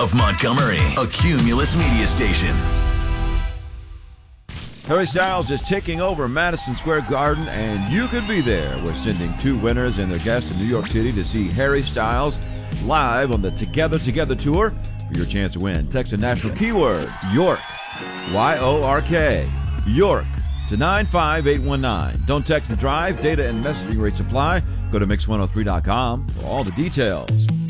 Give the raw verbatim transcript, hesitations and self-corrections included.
of Montgomery, a Cumulus media station. Harry Styles is taking over Madison Square Garden, and you could be there. We're sending two winners and their guests to New York City to see Harry Styles live on the Together Together Tour. For your chance to win, text a national keyword, York, Y O R K, York, to nine five eight one nine. Don't text and drive. Data and messaging rates apply. Go to mix one oh three dot com for all the details.